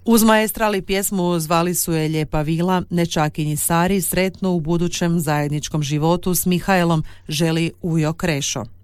Uz maestrali pjesmu Zvali su je Lijepa vila, nečakinji Sari sretno u budućem zajedničkom životu s Mihajlom želi Ujo Krešo.